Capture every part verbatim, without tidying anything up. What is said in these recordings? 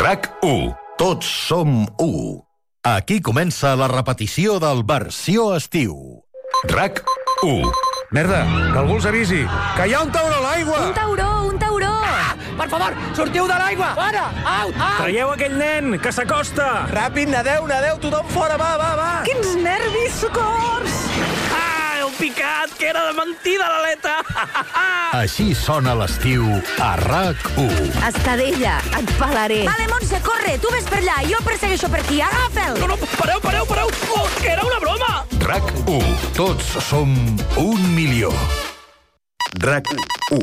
RAC u. Tots som u. Aquí comença la repetició del Versió Estiu. RAC u. Merda, que algú els avisi, que hi ha un tauró a l'aigua! Un tauró, un tauró! Ah, per favor, sortiu de l'aigua! Fora! Au, au! Traieu aquell nen, que s'acosta! Ràpid, nadeu, nadeu, tothom fora, va, va, va! Quins nervis, socors! Ah, heu picat, que era de mentida l'aleta! Així sona l'estiu a RAC u. Estadella, et pelaré. Vale, Montse, corre, tu ves per allà, jo persegueixo per aquí, agafa'l! No, no, pareu, pareu, pareu! Oh, que era una broma! RAC u. Tots som un milió. RAC u.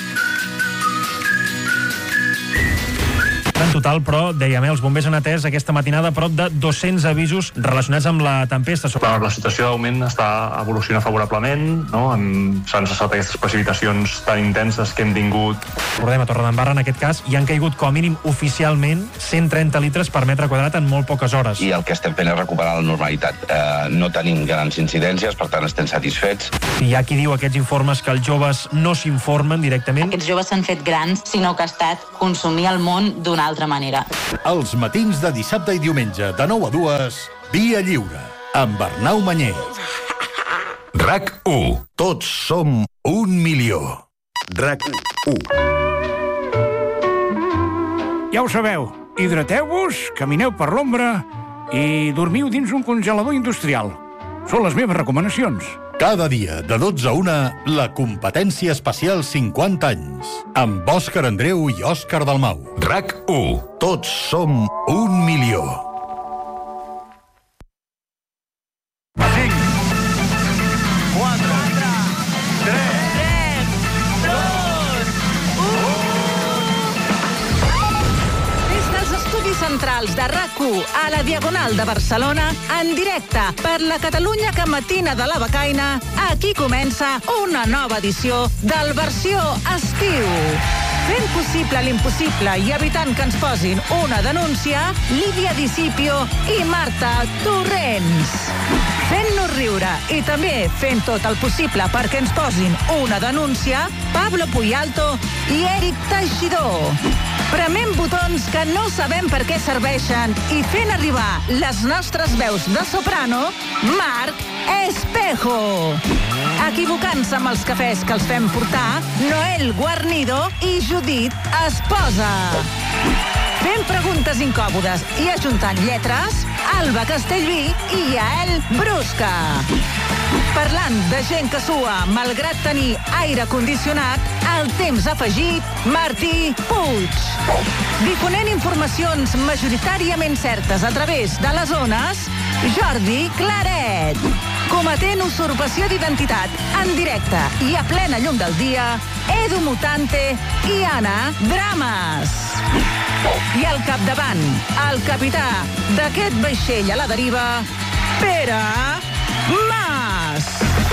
En total, però, dèiem, eh, els bombers han atès aquesta matinada prop de dos-cents avisos relacionats amb la tempesta. La, la situació d'augment està evolucionant favorablement, no? S'han cessat aquestes precipitacions tan intenses que hem tingut. Recordem, a Torredembarra, en aquest cas, hi han caigut com a mínim oficialment cent trenta litres per metre quadrat en molt poques hores. I el que estem fent és recuperar la normalitat. Eh, no tenim grans incidències, per tant estem satisfets. I hi ha qui diu aquests informes que els joves no s'informen directament. Aquests joves s'han fet grans, sinó que ha estat consumir el món d'una altra manera. Els matins de dissabte i diumenge, de nou a dues, Via Lliure, amb Arnau Manyer. RAC u. Tots som un milió. RAC u. Ja ho sabeu, hidrateu-vos, camineu per l'ombra i dormiu dins un congelador industrial. Són les meves recomanacions. Cada dia, de dotze a una, la competència especial cinquanta anys. Amb Òscar Andreu i Òscar Dalmau. RAC u. Tots som un milió. cinc, quatre, tres, dos, u... Des dels estudis centrals de RAC u a la Diagonal de Barcelona, en directe per la Catalunya que matina de la becaina, aquí comença una nova edició del Versió Estiu. Fent possible l'impossible i evitant que ens posin una denúncia, Lídia Discipio i Marta Torrents. Fent-nos riure i també fent tot el possible perquè ens posin una denúncia, Pablo Puyalto i Eric Teixidor. Premem botons que no sabem per què serveixen i fent arribar les nostres veus de soprano, Marc Espejo. Equivocant-se amb els cafès que els fem portar, Noel Guarnido i Judit Esposa. Fent preguntes incòmodes i ajuntant lletres, Alba Castellví i Yael Brusca. Parlant de gent que sua, malgrat tenir aire condicionat, el temps afegit, Martí Puig. Difonent informacions majoritàriament certes a través de les ones, Jordi Claret. Cometent usurpació d'identitat en directe i a plena llum del dia, Edu Mutante i Anna Drames. I al capdavant, el capità d'aquest vaixell a la deriva, Pere Mas.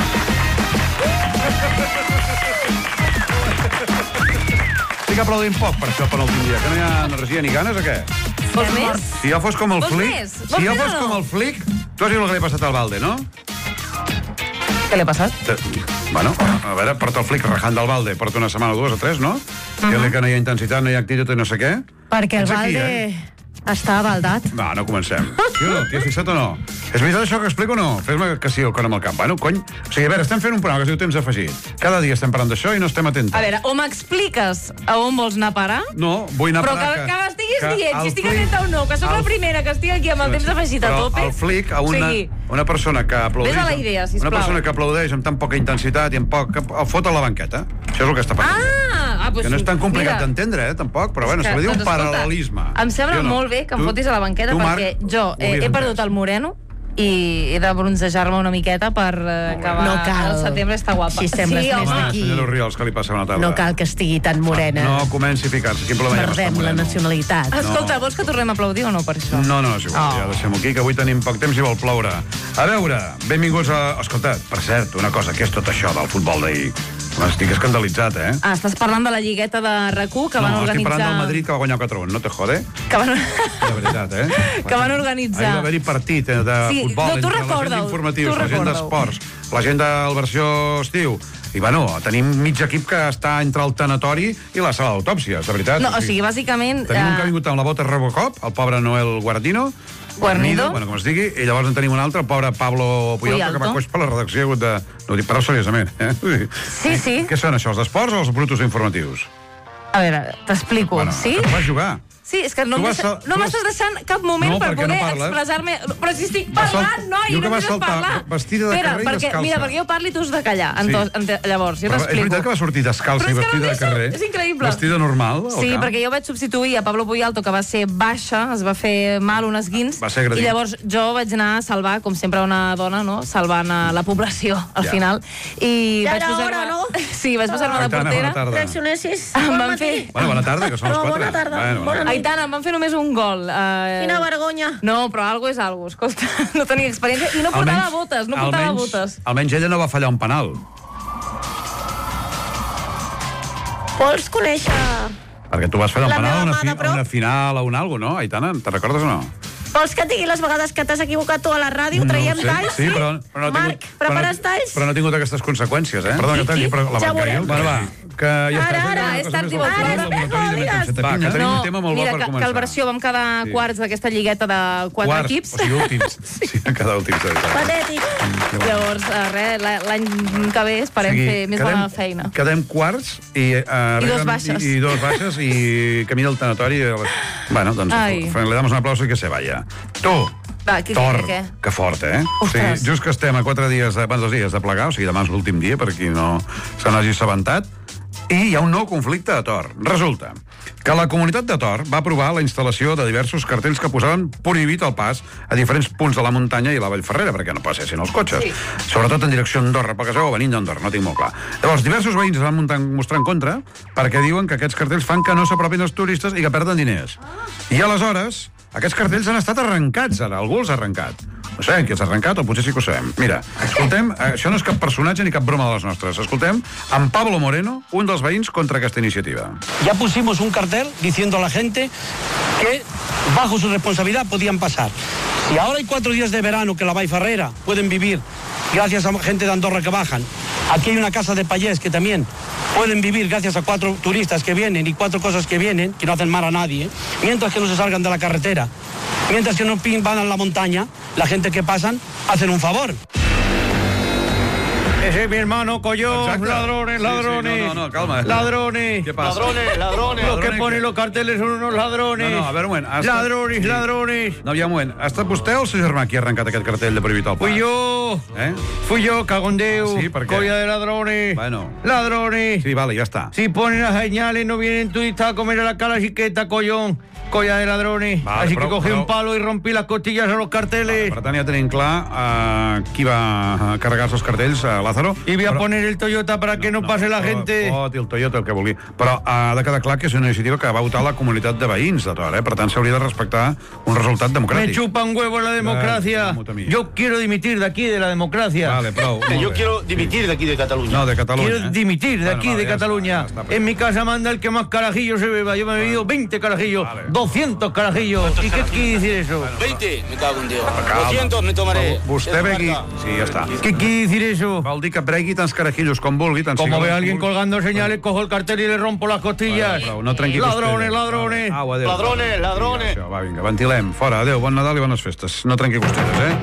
Estic aplaudint poc per això per l'últim dia, que no hi ha energia ni ganes o què? Vols més? Si jo fos com el Vols Flick, més? si Vols jo més fos o no? com el Flick, tu has vist el que li ha passat al Balde, no? Què li ha passat? Te- Bueno, a veure, porta el Flick rajant del Balde, porta una setmana o dues o tres, no? Dient-li que no hi ha intensitat, no hi ha actitud i no sé què. Perquè el Ets aquí, balde eh? està baldat. Va, no comencem. Sí o no? T'hi has fixat o no? És veritat això que explico o no? Fes-me que sí, el con amb el camp. Bueno, cony. O sigui, a veure, estem fent un programa que es diu Temps Afegit. Cada dia estem parlant d'això i no estem atents. A veure, o m'expliques a on vols anar a parar? No, vull anar a Però parar que, que m'estiguis que dient, el si estic Flick- atenta o no, que sóc la el- primera que estic aquí amb el temps afegit a Però tope. el Flick, a una, O sigui, una persona que aplaudeix... Ves a la idea, sisplau. Una persona que aplaudeix amb tan poca intensitat i amb poc... el fot a la banqueta. Això és el que està passant. Ah, ah pues que no és sí. tan complicat Mira, d'entendre, eh, tampoc, però bueno, que, se li diu un doncs, escolta, paral·lelisme. Em sembla Sí o no? molt bé que em Tu- fotis a la banqueta tu, Marc, perquè jo ho eh, havies he perdut entès. el moreno i he de bronzejar-me una miqueta per eh, acabar No cal. el setembre està guapa. Si sembles sí, més home. d'aquí. Senyora Oriols, què li passa bona tarda? No cal que estigui tan morena. No comenci a ficar-se, quin problema hi ha amb estar Perdem la moreno? nacionalitat. Escolta, vols que tornem a aplaudir o no per això? No, no, és igual, Oh. ja deixem-ho aquí, que avui tenim poc temps i vol ploure. A veure, benvinguts a... Escolta, per cert, una cosa, què és tot això del futbol d'ahir? Estic escandalitzat, eh? Ah, estàs parlant de la lligueta de RAC u que van no, estic organitzar... parlant del Madrid que va guanyar quatre a un, no te jode? Que van... De veritat, eh? que van organitzar... Ahir va haver-hi partit eh, de Sí, futbol no, tu entre la gent recorda-ho, d'informatius, tu la gent recorda-ho. d'esports, la gent del versió estiu, I, bueno, tenim mig equip que està entre el tanatori i la sala d'autòpsies, de veritat. No, o sigui, bàsicament... Tenim un eh, que ha vingut amb la bota Robocop, el pobre Noel Guardino, Guarnido. Bueno, com es digui, i llavors en tenim un altre, el pobre Pablo Puyalto, Puyalto. que va coix per la redacció, ha hagut de... No ho dic, però seriosament, eh? Sí, sí. Què són això, els d'esports o els brutos informatius? A veure, t'explico, Bueno, sí? que tu vas jugar. Sí, és que no Tu em vas deixa, sal- no tu m'estàs vas- deixant cap moment No, per perquè no poder parles. expressar-me. Però si estic Vas sal- parlant, noi, Diu que no em vas deixes saltar parlar. vestida de Espera, carrer i perquè, descalça. mira, perquè jo parli, tu has de callar. Sí. Entonces, llavors, jo Però és t'explico. veritat que va sortir descalça Però i és que no vestida de em deixa, carrer? és increïble. Vestida normal, al Sí, camp? perquè jo vaig substituir a Pablo Puyalto, que va ser baixa, es va fer mal un esguins, Va ser agredit. i llavors jo vaig anar a salvar, com sempre una dona, no?, salvant a la població, al Ja. final. I Ja vaig era posar-me... hora, no? Sí, vaig posar-me de Aitana, portera. bona tarda. Reaccionessis. Em Bon van matí. fer... Bueno, bona tarda, que són les No, quatre. bona tarda, Bueno, bona nit. Aitana, em van fer només un gol. Uh... Quina vergonya. No, però algo és algo, escolta, no tenia experiència i no portava botes, no portava almenys, botes. Almenys ella no va fallar un penal. Vols conèixer... Perquè tu vas fallar un La penal a meva una, mà fi, de a prop? una final o un algo, no, Aitana? Te recordes o no? Vols que et digui les vegades que t'has equivocat tu a la ràdio? Traiem sé. talls? Sí, però, però no ha Marc, tingut, prepares però, talls? però no ha tingut aquestes conseqüències, eh? Perdona que talli, però la Ja banca veurem. Bueno, va, que ja Ara, està. ara, és tard i molt Ara, tard. Espejo, digues. Va, que tenim No, un tema molt mira, bo per que, començar. que el versió vam quedar Sí. quarts d'aquesta lligueta de quatre Quarts, equips. o sigui, últims. Sí, han quedat últims. de veritat. Patètic. Llavors, eh, res, la- l'any que ve esperem O sigui, fer més quedem- bona feina. Quedem quarts i... Uh, I dos baixes. I, I dos baixes i camina el tanatori. i- Bueno, doncs Ai. le damos un aplauso i que se vaya. Tu, Va, què, Tor, què, què? que fort, eh? O sigui, Ostres. just que estem a quatre dies, de, abans dos dies de plegar, o sigui, demà és l'últim dia, per qui no se n'hagi assabentat, i hi ha un nou conflicte a Tor. Resulta que la comunitat de Tor va aprovar la instal·lació de diversos cartells que posaven prohibit el pas a diferents punts de la muntanya i la Vallferrera, perquè no passessin els cotxes. Sí. Sobretot en direcció a Andorra, pel que sabeu, venint d'Andorra, no tinc molt clar. Llavors, diversos veïns es van muntar, mostrar en contra perquè diuen que aquests cartells fan que no s'apropin els turistes i que perden diners. I aleshores, aquests cartells han estat arrencats, ara. Algú els ha arrencat. No sabem qui els ha arrencat, o potser sí que ho sabem. Mira, escoltem, això no és cap personatge ni cap broma de les nostres. Escoltem en Pablo Moreno, un dels veïns contra aquesta iniciativa. Ya pusimos un cartel diciendo a la gente que bajo su responsabilidad podían pasar. Si ahora hay cuatro días de verano que la Vallferrera pueden vivir gracias a gente de Andorra que bajan, aquí hay una casa de payés que también pueden vivir gracias a cuatro turistas que vienen y cuatro cosas que vienen, que no hacen mal a nadie, mientras que no se salgan de la carretera, mientras que no pin- van a la montaña, la gente que pasan hacen un favor. Ese es mi hermano, collón, Exacte. ladrones, Sí, sí, ladrones. no, no, no, calma. Ladrones. Què passa? Ladrones, ladrones. Los que Ladrones ponen què? los carteles son unos ladrones. No, no, a veure, un moment. Ha estat- Ladrones, Sí. ladrones. No, aviam, un moment. Ha estat vostè o el seu germà qui ha arrencat aquest cartell de prohibit el pas? Fui yo. Eh? Fui yo, cagondeo. Ah, sí, ¿por qué? Colla de ladrones. Bueno. Ladrones. Sí, vale, ja està. Si ponen las señales, no vienen turistas a comer a la cara chiqueta, collón. Colla de ladrones. Vale, Así però- que cogí però- un palo y rompí las costillas a los carteles. Per tant, ja tenim clar uh, qui va carregar-se els cartells, uh, Lázaro. Y voy a Però- poner el Toyota para que no, pase la no, gente. Pot, i el Toyota, el que vulgui. Però ha de quedar clar que és una iniciativa que va votar la comunitat de veïns de Tor, eh? Per tant, s'hauria de respectar un resultat democràtic. Me chupa un huevo la democracia. Ah, muta mía. Yo quiero dimitir de aquí, de la democracia. Vale, prou. molt Yo bé. quiero dimitir de aquí de Cataluña. No, de Catalunya. Quiero eh? dimitir de Bueno, aquí, vale, de ja Cataluña. està, ja està, En mi casa manda el que más carajillos se beba. Yo me he bebido veinte carajillos, Vale. doscientos carajillos. ¿Y qué quiere decir eso? veinte, me cago en Dios. Calma. doscientos me tomaré. Vostè Eso begui... marca. Sí, ja està. ¿Qué quiere decir eso? Vol dir que pregui tants carajillos com vulgui, tants Como cigarros ve a com alguien vulgui. colgando señales, cojo el cartel y le rompo las costillas. Vale, prou, no trenqui Ladrones, costelles. ladrones. Au, adéu. Ladrones, ladrones. Vinga, això, va, vinga, ventilem. Fora, adéu, bon Nadal i bones festes. No trenqui costelles, eh?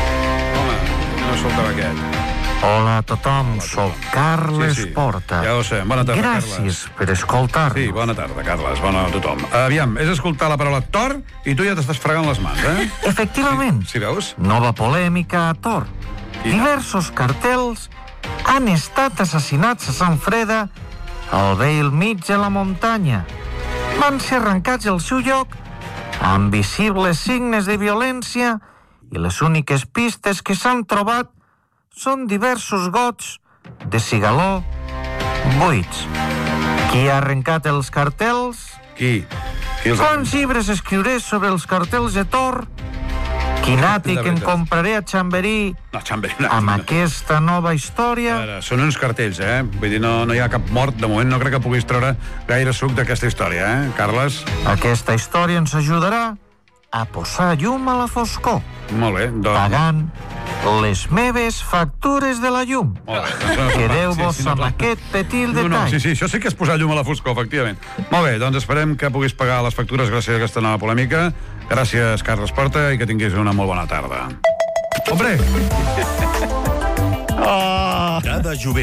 Home, no escoltava aquest. Hola a tothom, soc Carles Sí, sí, Porta. ja ho sé. Bona tarda, Gràcies Carles. per escoltar. Sí, bona tarda, Carles. Bona a tothom. Aviam, és escoltar la paraula Tor i tu ja t'estàs fregant les mans, eh? Efectivament, Sí, veus? nova polèmica a Tor. Diversos cartells han estat assassinats a Sant Freda, al vell mig de la muntanya. Van ser arrencats al seu lloc amb visibles signes de violència i les úniques pistes que s'han trobat són diversos gots de cigaló buits. Qui ha arrencat els cartells? Qui? Qui els ha... Quants llibres escriuré sobre els cartells de Tor? Quin àtic em compraré a Chamberí No, Chamberí, no. amb aquesta nova història? A veure, són uns cartells, eh? Vull dir, no, no hi ha cap mort. De moment no crec que puguis treure gaire suc d'aquesta història, eh, Carles? Aquesta història ens ajudarà a posar llum a la foscor, Molt bé, doncs... pagant les meves factures de la llum. Quedeu-vos amb aquest petit detall. No, no, sí, sí, això sí que és posar llum a la foscor, efectivament. Molt bé, doncs esperem que puguis pagar les factures gràcies a aquesta nova polèmica. Gràcies, Carles Porta, i que tinguis una molt bona tarda. Hombre! Oh. Cada Jové.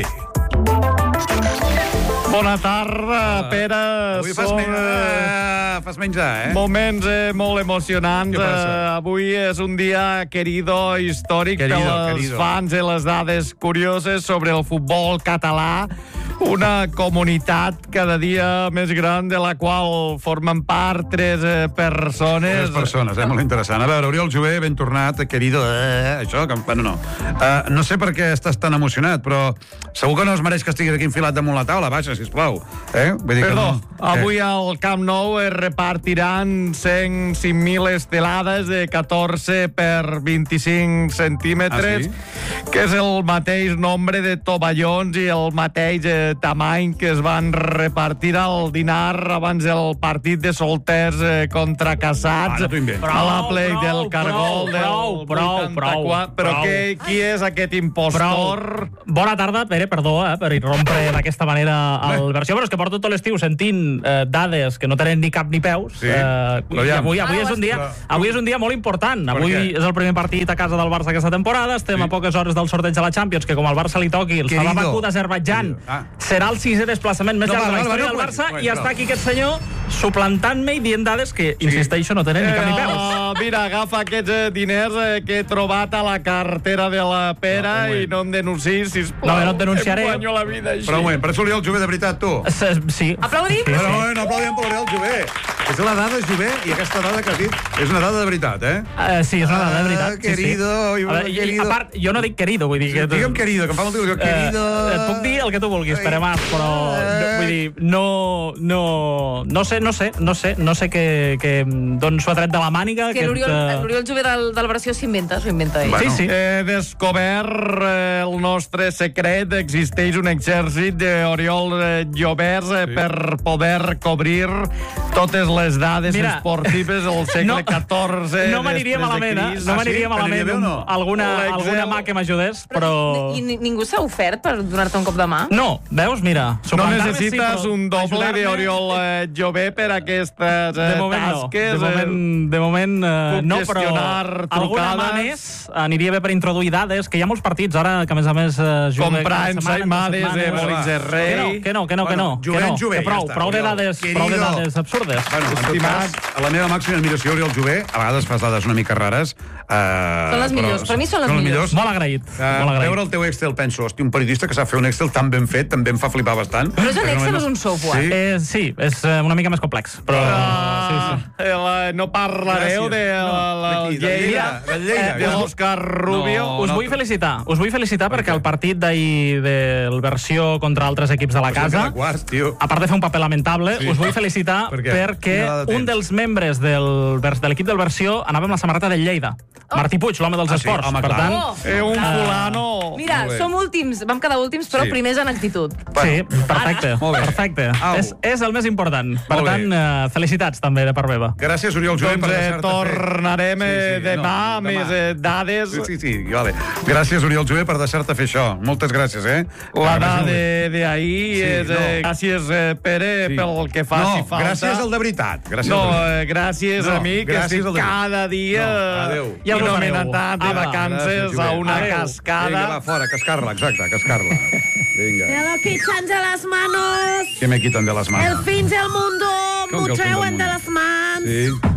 Bona tarda, Pere. Avui fas, Som, menjar, eh, fas menjar, eh? Moments eh, molt emocionants. Què passa? Eh, avui és un dia querido, històric, Querido, per als querido. fans i les dades curioses sobre el futbol català. Una comunitat cada dia més gran de la qual formen part tres eh, persones. Tres persones, eh? Molt interessant. A veure, Oriol Jové, ben tornat, querido, eh? Això, que, bueno, no. Uh, no sé per què estàs tan emocionat, però segur que no es mereix que estiguis aquí enfilat damunt la taula. Baixa, sisplau. Eh? Vull dir Perdó, que no. avui Eh? al Camp Nou es repartiran cent cinc mil estelades de catorze per vint-i-cinc centímetres, Ah, sí? que és el mateix nombre de tovallons i el mateix eh, tamany que es van repartir al dinar abans del partit de solters eh, contra casats Ah, no t'ho inventes. a la play Prou, del prou, Cargol del prou, prou, vuitanta-quatre. prou, Però prou. què, qui és aquest impostor? Prou. Bona tarda, Pere, perdó, eh, per irrompre d'aquesta manera al versió, però és que porto tot l'estiu sentint eh, dades que no tenen ni cap ni peus. Sí, eh, però i ja- avui, avui, és un dia, Però- avui és un dia molt important. Per Avui què? és el primer partit a casa del Barça aquesta temporada. Estem Sí. a poques hores del sorteig de la Champions, que com al Barça li toqui el Querido. Sabah Bakú d'Azerbaidjan, Ah. serà el sisè desplaçament més No, llarg va, de la va, va, història no, del pues, Barça pues, i prou. està aquí aquest senyor suplantant-me i dient dades que, insisteixo, no tenen ni cap ni peus. Eh, mira, agafa aquests eh, diners eh, que he trobat a la cartera de la Pera No, un i no em denunciïs, sisplau. No, no et denunciaré. Em guanyo la vida així. Però un moment, però ets Oriol Jové de veritat, tu? S- Sí. Aplaudim? Sí, no, no, no aplaudiem per l'Oriol Jové. És la dada Jové i aquesta dada que has dit és una dada de veritat, eh? Uh, sí, és una dada de veritat. Ah, querido, sí, sí. i- A veure, i, querido. a part, jo no dic querido, vull dir que... Digue'm querido, que em fa molta il·lusió. Querido... Eh, et puc dir el que tu vulguis, Pere Mas, però no, vull dir, no, no, no sé, no sé, no sé, no sé què, què d'on s'ho ha tret de la màniga. Que l'Oriol eh, l'Oriol Jové del, del versió s'inventa, s'ho inventa ell. Sí, sí. He descobert eh, el nostre secret. Existeix un exèrcit d'Oriol eh, Jovers eh, Sí. per poder cobrir totes les dades Mira, esportives del segle no- catorze. No m'aniria després de malament, eh? Crist. No Ah, sí? m'aniria malament T'aniria bé o no? alguna, L'Excel. alguna mà que m'ajudés, però... I, ni- ningú s'ha ofert per donar-te un cop de mà? No, veus? Mira, No suplantar-me necessites sí, però un doble ajudar-me- d'Oriol eh, Jové per aquestes eh, De moment no. tasques. De moment, de moment eh, puc no, però gestionar alguna mà trucades. més aniria bé per introduir dades, que hi ha molts partits ara que a més a més eh, juguen Comprar cada setmana, ensaïmades entre de setmanes. Molins de Rei. Que no, que no, que no, Bueno, que no, jovent, que, jovent, no, que prou, ja està, prou de Oriol. dades, Querido. prou de dades absurdes. Bueno, en tot Estimat. cas, a la meva màxima admiració, Oriol Jové, a vegades fas dades una mica rares. Eh, Són les millors, per mi són les millors. Molt agraït, Uh, molt agraït. veure el teu Excel, penso, hosti, un periodista que sap fer un Excel tan ben fet, també em fa flipar bastant. Però és un Perquè Excel o normalment és un software? Sí. Eh, sí, és eh, una mica més complex, però... Ah, sí, sí. el, no parlareu Gràcies. de No, la d'aquí, de Lleida, Lleida, de Lleida, eh, de que- l'Òscar Rubio. No, Us vull felicitar, us vull felicitar perquè el partit d'ahir del versió contra altres equips de la casa, Quarts, tio. a part de fer un paper lamentable, Sí. us vull felicitar Per què? perquè Quina edat un tens? dels membres del, vers- de l'equip del versió anava amb la samarreta del Lleida. Martí Puig, l'home dels Ah, sí? esports. Home, per clar. tant, Oh. Eh, un Ah. fulano. Mira, Molt bé. som últims, vam quedar últims, però Sí. primers en actitud. sí, perfecte, Molt bé. perfecte. Au. És, és el més important. Per Molt bé. tant, eh, felicitats també de part meva. Gràcies, Oriol Jové, Doncs per eh, deixar-te tornarem fer. eh, demà amb més eh, dades. Sí, sí, sí, vale. Gràcies, Oriol Jové, per deixar-te fer això. Moltes gràcies, eh? La Gràcies, dada molt bé. de- d'ahir Sí, és... Eh, no. gràcies, eh, Pere, Sí. pel que faci no, falta. gràcies al de veritat. Gràcies No, al de veritat. eh, gràcies No, a mi, que gràcies estic al de- cada dia No, adéu. Ja us ho no m'he fareu. anat de Apa, vacances gràcies, a Jové. una Adéu. cascada. Vinga, va, fora, cascar-la, exacte, cascar-la. Vinga. Me lo quitan de las manos. Que me quitan de les mans. El fin del mundo. Com M'ho que el fin del treuen de mundo? les mans. Sí.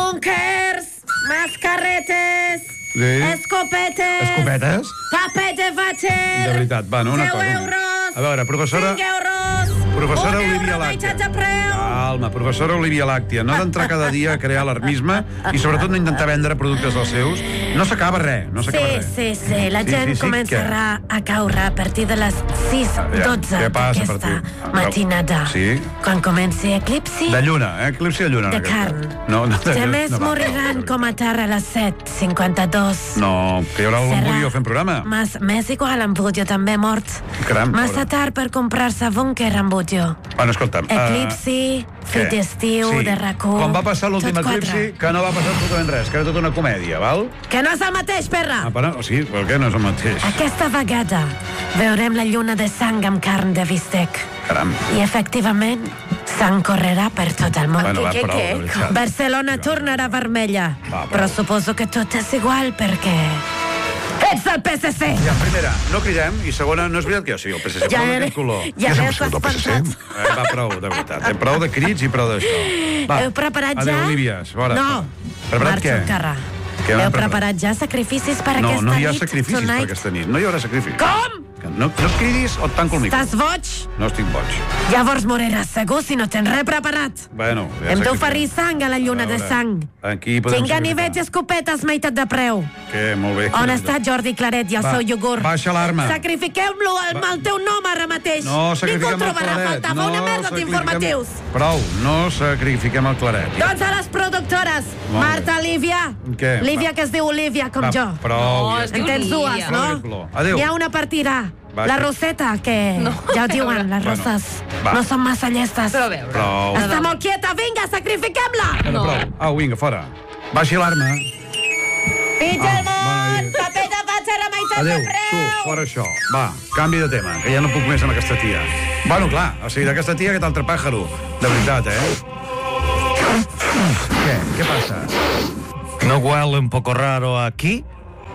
Búnkers. Mascarretes. Sí. Escopetes. Escopetes? Paper de vàter. De veritat, va, no, una deu cosa. euros. A veure, professora... cinc euros. Professora un Olivia euro, Làctia. meitat de preu. Calma, professora Olivia Làctia. No d'entrar cada dia a crear alarmisme i sobretot no intentar vendre productes dels seus. No s'acaba res, no s'acaba Sí, res. sí, sí. La Sí, gent sí, sí, començarà a caure a partir de les sis dotze Què passa a d'aquesta partir? matinada. Sí? Quan comenci eclipsi, De lluna, eh? Eclipsi de lluna. de aquesta. carn. No, no, de, ja més no, va. moriran com a terra a les set cinquanta-dos. No, que hi haurà algun Serà bulló fent programa. Mas, m'és igual, en Budio també mort. Caram, Massa pobre. tard per comprar-se búnquer, en Budio. Budio. Bueno, escolta'm... Uh, Eclipsi, Fit d'estiu, sí. de rac u... Quan va passar l'últim tot quatre. eclipsi, que no va passar absolutament res, que era tota una comèdia, val? Que no és el mateix, perra! Ah, però, sí, per què no és el mateix? Aquesta vegada veurem la lluna de sang amb carn de bistec. Caram. I, efectivament, sang correrà per tot el món. Bueno, va, Què, prou, què, de què? veritat. Barcelona tornarà vermella. Va, prou. Però suposo que tot és igual perquè... Ets el P S C! Ja, primera, no cridem, i segona, no és veritat que jo sigui el P S C, Ja prou era- d'aquest color. ja veus que has pensat. Eh, va, prou, de veritat. Eh, prou de crits i prou d'això. Va, Heu preparat ja? Adéu, Olívies, fora. No. Preparat Marxo què? encara. Què Heu hem preparat ja sacrificis per No, aquesta no hi ha nit? sacrificis per tonight? aquesta nit. No hi haurà sacrificis. Com? No, no et cridis o et tanco el micro. Estàs boig? No estic boig. Llavors moriràs segur si no tens res preparat. Bueno, ja Hem sacrifici- d'oferir sang a la lluna A de veure, sang. Aquí podem Tinc sacrificar. ganivets i escopetes meitat de preu. Que molt bé. On està Jordi Claret i el Va, seu iogurt? baixa l'arma. Sacrifiqueu-lo amb el teu nom ara mateix. No sacrifiquem Ningú el trobarà a claret. faltar. Fa No una merda sacrifiquem- d'informatius. Prou, no sacrifiquem el claret. Doncs a les productores. Molt bé. Marta, Lívia. Què? Lívia, Va. que es diu Olivia, com Va, jo. prou, No, ja es està. diu En tens dues, Prou no? aquest plor. Adéu. N'hi ha una per tirar. Va, La que- Roseta, que no. ja ho diuen, les Bueno, roses va. no són massa llestes. Però a veure... Prou. Està molt quieta, vinga, sacrifiquem-la! Bueno, prou. Au, vinga, fora. Baixi l'arma. Puigdemont, paper de patxa a la meitat Adéu, de tu, preu! fora això. Va, canvi de tema, que ja no puc més amb aquesta tia. Bueno, clar, o sigui, d'aquesta tia, aquest altre pàjaro. De veritat, eh? Què? Què passa? ¿No huele un poco raro aquí?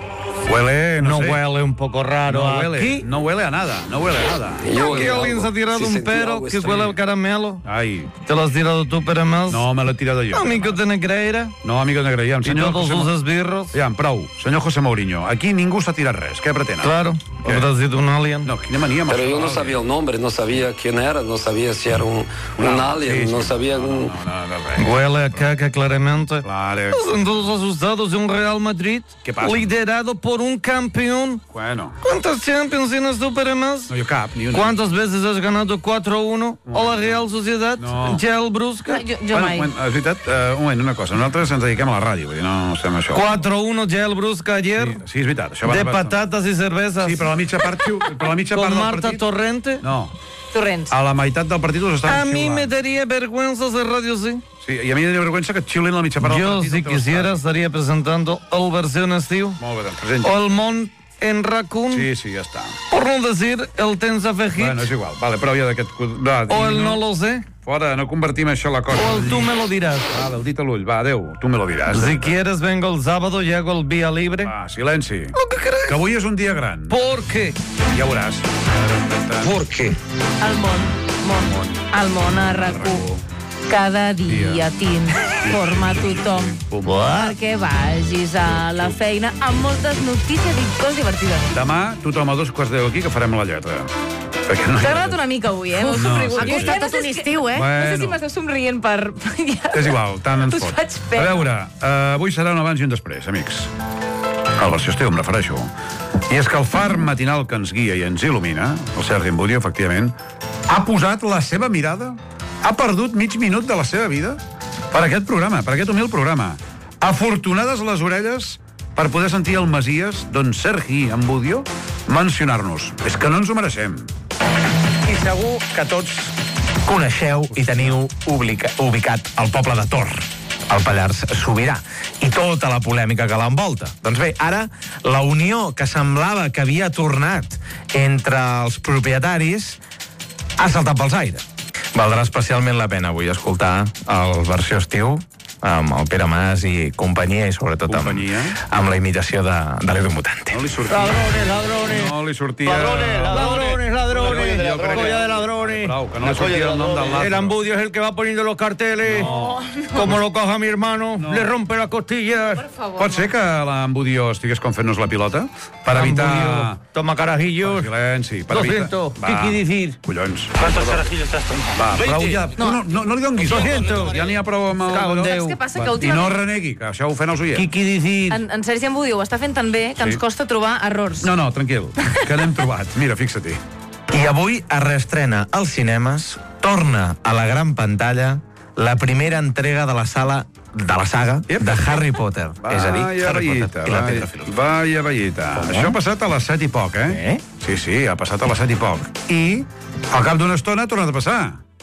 Huele, no, ¿No sé. huele un poco raro No huele, aquí? no huele a nada, no huele a nada. Aquí alguien se ha tirado un pero que huele a caramelo. Ay. ¿Te lo has tirado tú, Peramels? No, me l'he tirado jo. Amigo de Negreira. No, amigo de Negreira. I tots els esbirros. Ja, prou. Senyor José Mourinho, aquí ningú s'ha tirat res. Què pretenen? Claro, habrás sido un alien. No, quina mania amb Pero això, yo no alien. sabía el nombre, no sabía quién era, no sabía si era un, un No, alien, sí, no sí. sabía un... Huele a caca claramente. Claro. Están todos asustados de un Real Madrid ¿Qué pasa? liderado por un campeón. Bueno. ¿Cuántas Champions tienes tú, Peramels? No, jo cap, ni una. ¿Cuántas veces has ganado cuatro uno? ¿O la Real Sociedad? No. ¿Ya el Brusca? Jo, jo Bueno, mai. bueno, és veritat, uh, un moment, una cosa. Nosaltres ens dediquem a la ràdio, vull dir, no estem a això. cuatro uno ya el Brusca ayer. Sí, sí, és veritat. Això va De va- patatas y cervezas. Sí, però a la mitja part, xiu- però a la mitja part Con del Marta partit... Torrente. No, Torrents. a la meitat del partit us A estan mí me xiulant. daría vergüenza ser radio sí. Sí, i a mi em daria vergüenza que et xiulin a la mitja part del Yo, partit. si on te l'estàs. quisiera, estaría presentando el versión estiu. Molt bé, doncs presenta. O el Mont en Raccoon. Sí, sí, ja està. Por no decir el Tensafejit. Bueno, és igual. Vale, prou ja d'aquest... Va, O el i no lo sé. Fora, no convertim això en la cosa. O el tú me lo dirás. Vale, el dit a l'ull. Va, adéu, tu me lo diràs. Si quieres, vengo el sábado y hago el vía libre. Va, silenci. Lo que crees. Que avui és un dia gran. ¿Por qué? Ja veuràs. ¿Por qué? El món, món, el món a rac u. Cada dia t'informa tothom perquè vagis a la feina amb moltes notícies i coses divertides. Demà, tothom a dos quarts de deu aquí, que farem la lletra. Perquè no... T'ha agradat una mica avui, eh? Molt No, somrigut. sí. Jo Ha costat ja tot un si és que- estiu, eh? No sé si Bueno. m'esteu somrient per... És igual, tant ens Us fot. faig pena. A veure, uh, avui serà un abans i un després, amics. El versió estiu, em refereixo. I és que el far matinal que ens guia i ens il·lumina, el Sergi Embudio, efectivament, ha posat la seva mirada, ha perdut mig minut de la seva vida per aquest programa, per aquest humil programa. Afortunades les orelles per poder sentir el Masies, don Sergi Embudio, mencionar-nos. És que no ens ho mereixem. I segur que tots coneixeu i teniu ubica, ubicat el poble de Tor, el Pallars Sobirà, i tota la polèmica que l'envolta. Doncs bé, ara la unió que semblava que havia tornat entre els propietaris ha saltat pels aires. Valdrà especialment la pena avui escoltar el versió estiu amb el Pere Mas i companyia, i sobretot amb, amb la imitació de, de l'Edu Mutante. No li sortia. Ladrones, ladrones. No li sortia... Ladrones, ladrones, ladrones. Jo crec que- Colla de ladrones. Prou, que no li sortia el nom del Lázaro. El Ambudio es el que va poniendo los carteles. Como lo coja mi hermano, le rompe las costillas. Pot ser que l'Embudio estigués com fent-nos la pilota? Per evitar... Ambudio, toma carajillos. Silenci. Per Lo evitar... siento, Va, ¿qué quiere decir? Collons. ¿Cuántos carajillos has tomado? Va, prou ja. Tu no, no, no li donguis. Lo siento. Ja n'hi ha prou amb el... Cago en Déu. Saps què passa? Va, Que I últimament- no renegui, que això ho ofèn els oients. ¿Qué quiere decir? En, en Sergi Embudio ho està fent tan bé que ens Sí. costa trobar errors. No, no, tranquil, que n'hem trobat. Mira, fixa-t'hi. I avui es reestrena als cinemes, torna a la gran pantalla la primera entrega de la sala de la saga de Harry Potter. És a dir, Vaya Harry vellita, Potter i la vaya, pedra filosofal. vaya vellita. Això ha passat a les set i poc, eh? Eh? Sí, sí, ha passat a les set i poc. I Al cap d'una estona ha tornat a passar.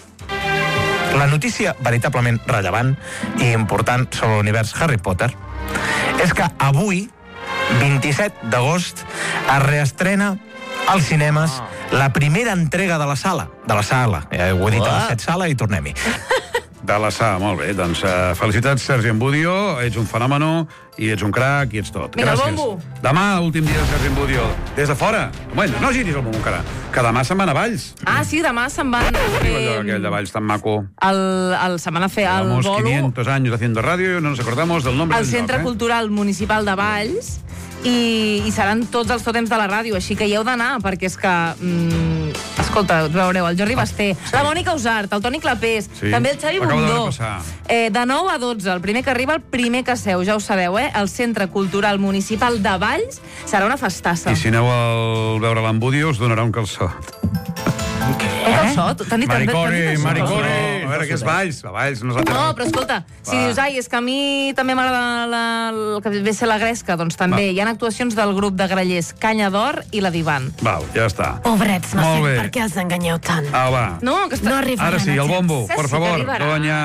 La notícia veritablement rellevant i important sobre l'univers Harry Potter és que avui, vint-i-set d'agost, es reestrena als cinemes la primera entrega de la sala. De la sala. Ja ho he dit a la set sala i tornem-hi. De la Sa, molt bé. Doncs uh, felicitats, Sergi Embudio. Ets un fenòmeno i ets un crac i ets tot. Vinga, Gràcies. bombo. Demà, últim dia de Sergi Embudio. Des de fora. Bueno, no giris el bombo encara. Que demà se'n van a Valls. Ah, sí, demà se'n van a fer... Allò, aquell de Valls tan maco. El, el, se'n van a fer el Llevamos bolo quinientos años haciendo radio y no nos acordamos del nombre al del Centre lloc, eh? Cultural Municipal de Valls i, i seran tots els tòtems de la ràdio, així que hi heu d'anar, perquè és que... Mm, escolta, veureu, el Jordi Basté, ah, sí. la Mònica Usart, el Toni Clapés, Sí. també el Xavi M'acabo de Bundó. repassar. Eh, de nou a dotze, el primer que arriba, el primer que seu, ja ho sabeu, eh? El Centre Cultural Municipal de Valls serà una festassa. I si aneu a veure l'Embudio us donarà un calçot. Un calçot? T'han dit- Maricore, t'han dit això? maricore. A veure, què és Valls? A Valls no és No, però escolta, si Va. dius, ai, és que a mi també m'agrada la, el que ve a ser la gresca, doncs també Va. hi ha actuacions del grup de grallers Canya d'Or i la Divan. Val, ja està. Pobrets, no Molt sé bé. per què els enganyeu tant. Ah, va. No, que està... No arribaran Ara sí, el bombo, a temps. per Sí, favor. que arribarà. Doña...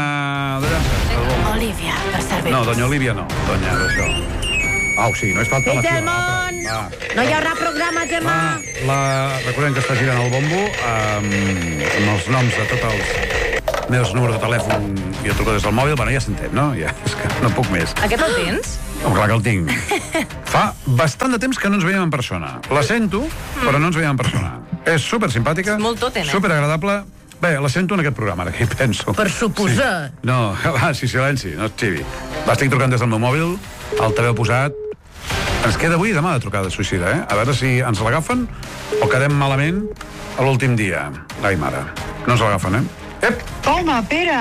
El bombo. Olivia, per servir. No, doña Olivia no. Doña d'això. Au, sí, no és falta la Des del teva. món! Va. No hi haurà programa, Gemma. La... Recordem que està girant el bombo amb, amb els noms de tots els meus números de telèfon i el truco des del mòbil. Bueno, ja s'entén, no? Ja, és que no puc més. Aquest el tens? Oh, clar que el tinc. Fa bastant de temps que no ens veiem en persona. La sento, però no ens veiem en persona. És super simpàtica, És molt totem, eh? super agradable. Bé, la sento en aquest programa, ara que hi penso. Per suposar. Sí. No, va, sí, silenci, no et xivi. Va, estic trucant des del meu mòbil, el t'haveu posat. Ens queda avui i demà de trucada suïcida, eh? A veure si ens l'agafen o quedem malament a l'últim dia. Ai, mare, no ens l'agafen, eh? Ep! Home, Pere!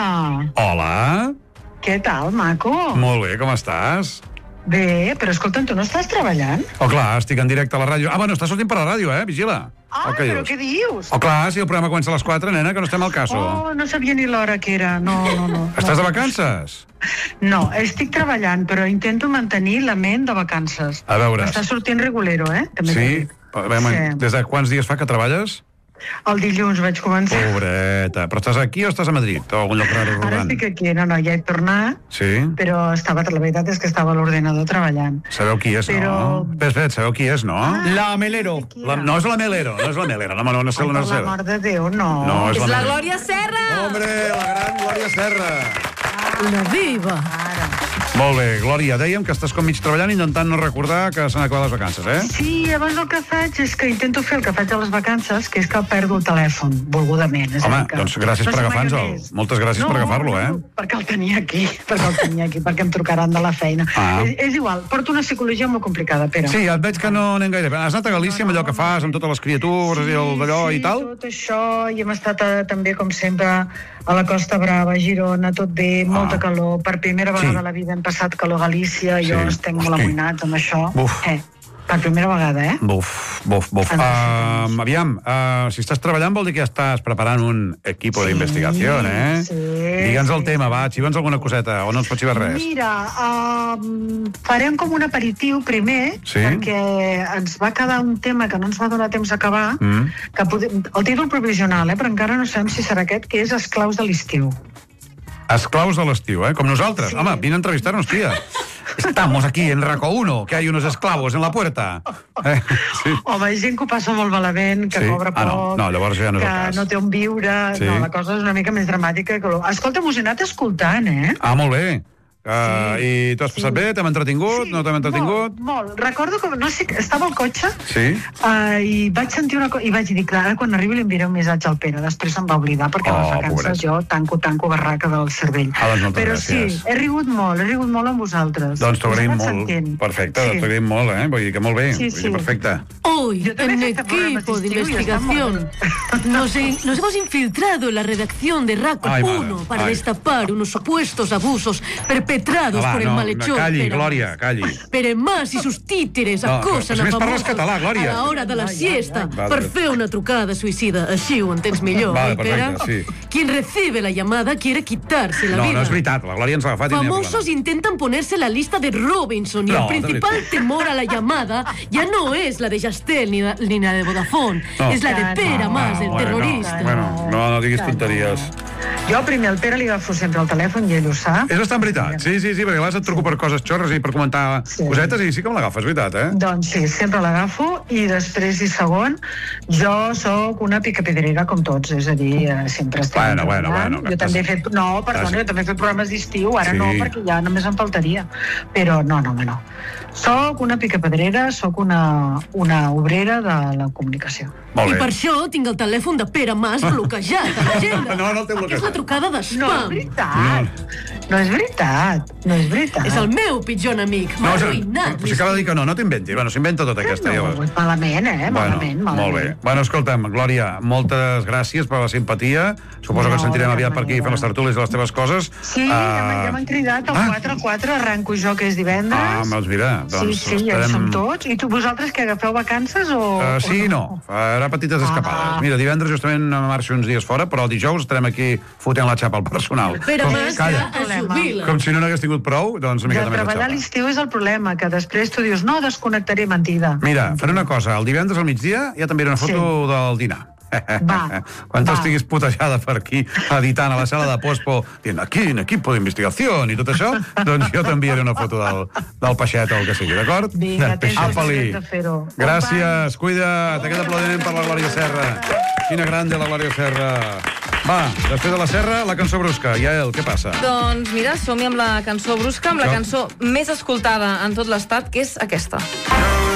Hola! Què tal, maco? Molt bé, com estàs? Bé, però escolta'm, tu no estàs treballant? Oh, clar, estic en directe a la ràdio. Ah, bueno, estàs sortint per la ràdio, eh? Vigila. Ah, O què però dius? què dius? Oh, clar, si el programa comença a les quatre, nena, que no estem al caso. Oh, no sabia ni l'hora que era. No, no, no. Estàs de no. vacances? No, estic treballant, però intento mantenir la ment de vacances. A veure. Està sortint regulero, eh? També t'ho Sí? dic. Veiem, Sí. des de quants dies fa que treballes? El dilluns vaig començar. Pobreta. Però estàs aquí o estàs a Madrid? O a algun lloc raro Ara rodant? estic aquí, no, no, ja he tornat, Sí? però estava, la veritat és que estava a l'ordenador treballant. Sabeu qui és, Però- no? Espera, espera, sabeu qui és, no? La Melero. La, no és la Melero, no és la Melero. No, no, no, és Ai, la per no, la és mort de Déu, no. No, és És la la Melero. Glòria Serra! Hombre, la gran Glòria Serra. La diva. Molt bé, Glòria, dèiem que estàs com mig treballant intentant no recordar que s'han acabat les vacances, eh? Sí, llavors el que faig és que intento fer el que faig a les vacances, que és que perdo el telèfon, volgudament. És a Home, dir que doncs gràcies no per sé mai agafar-nos-el. on és. Moltes gràcies no, per agafar-lo, eh? No, perquè el tenia aquí, perquè el tenia aquí, perquè em trucaran de la feina. Ah. És, és igual, porto una psicologia molt complicada, Pere. Sí, et veig que no anem gaire bé. Has anat a Galícia amb allò que fas, amb totes les criatures i el d'allò sí, i tal? tot això, i hem estat a, també, com sempre, a la Costa Brava, a Girona, tot bé, molta Ah. calor. Per primera vegada Sí. a la vida hem passat calor a Galícia, Sí. jo estic molt Hosti. amoïnats amb això. Buf. Eh, per primera vegada, eh? Buf, buf, buf. Uh, aviam, uh, si estàs treballant vol dir que ja estàs preparant un equipo sí, d'investigació, eh? sí, Digue'ns el sí, tema, va, xiva'ns alguna coseta, o no ens pots xivar res. Mira, uh, farem com un aperitiu primer, Sí? perquè ens va quedar un tema que no ens va donar temps d'acabar, Mm. que podem, el títol provisional, eh, però encara no sabem si serà aquest, que és Esclaus de l'estiu. Esclaus de l'estiu, eh? Com nosaltres. Sí. Home, vine a entrevistar-nos, tia. Estamos aquí en Raco uno, que hay unos esclavos en la puerta. Eh? Sí. Home, hi ha gent que ho passa molt malament, que Sí? cobra poc, Ah, no. No, llavors ja no és que el cas. no té on viure... Sí. No, la cosa és una mica més dramàtica. Que... Escolta, m'ho he anat escoltant, eh? Ah, molt bé. Uh, sí. I t'ho has passat bé? T'hem entretingut? Sí, no t'hem entretingut? Molt, molt. Recordo que, no sé, estava al cotxe Sí? uh, i vaig sentir una cosa, i vaig dir, clar, ara quan arribi li enviaré un missatge al Pere, després se'm va oblidar, perquè a les Oh, vacances pobret. jo tanco, tanco barraca del cervell. Ah, doncs moltes Però gràcies. sí, he rigut molt, he rigut molt amb vosaltres. Doncs t'ho Us he agraïm anat molt. sentint. Perfecte, Sí. t'ho agraïm molt, eh? Vull dir que molt bé. Sí, Vull dir, sí. perfecte. Hoy, Yo también en he hecho programas equipo de de estilo y está investigación, nos, en- nos hemos infiltrado en la redacción de Raco Ay, madre, uno para ay. destapar unos supuestos abusos perpetrados perpetrados Va, por el no, malhechor. no, calli, Pere Glòria, Mas. calli. Pere Mas i sus títeres No, acosen si a més parles famosos català, Glòria. a la hora de la siesta Va, per va. fer una trucada suïcida. Així ho entens millor, Vale, oi, Pere? perfecte, sí. Quien recibe la llamada quiere quitarse la No, vida. no és veritat, la Glòria ens ha agafat i n'hi ha Famosos problema. intentan ponerse la lista de Robinson y No, el de principal veritat. temor a la llamada ya no es la de Yastel ni la, ni la de Vodafone, No. es la de Pere Mas, el bueno, terrorista. Bueno, no, no diguis tonteries. Jo primer al Pere li agafo sempre el telèfon i ell ho sap. És bastant veritat, sí, sí, sí, perquè a vegades et truco per coses xorres i per comentar cosetes i sí que me l'agafes, veritat, eh? Doncs sí, sempre l'agafo i després i segon, jo sóc una picapedrera com tots, és a dir, eh, sempre estem Bueno, bueno, treballant. bueno, Jo també he fet, no, perdona, Ah, sí. jo també he fet programes d'estiu, ara Sí. no, perquè ja només em faltaria. Però no, no, home, no. Soc una picapedrera, soc una, una obrera de la comunicació. I per això tinc el telèfon de Pere Mas bloquejat a l'agenda. No, no el té bloquejat. Que és la trucada de spam. No és veritat. No és veritat, no és veritat. És el meu pitjor enemic. M'ha No, arruïnat. si acaba de dir que no, no t'inventis. Bueno, s'inventa tota aquesta. No, llavors. malament, eh? Malament, Bueno, malament. molt bé. Bueno, escolta'm, Glòria, moltes gràcies per la simpatia. Suposo que ens sentirem aviat per aquí fent les tertúlies de les teves coses. Sí, ja m'han- ja Ah, m'han cridat, el quatre a quatre arranco jo, que és divendres. Ah, doncs mira, doncs sí, sí, ja hi estarem- som tots. I tu, vosaltres, que agafeu vacances o...? Uh, sí o i no, farà petites escapades. Mira, divendres justament marxo uns dies fora, però el dijous estarem aquí fotent la xapa al personal. Pere Com- Mas Calla. ja es jubila. Com si no n'hagués tingut prou, doncs una De miqueta més de treballar a xapa. l'estiu és el problema, que després tu dius, no, desconnectaré, mentida. Mira, faré una cosa, el divendres al migdia ja també una foto del dinar. Va, Quan tu va. estiguis putejada per aquí, editant a la sala de Pospo, dient aquí, en equipo d'investigació i tot això, doncs jo t'enviaré una foto del, del peixet o el que sigui, d'acord? Vinga, tens Apa-li. de fer-ho. Gràcies, cuida't, aquest aplaudiment per la Glòria Serra. Quina grande la Glòria Serra. Va, després de la Serra, la cançó brusca. Yael, què passa? Doncs mira, som-hi amb la cançó brusca, amb la Això. cançó més escoltada en tot l'estat, que és aquesta.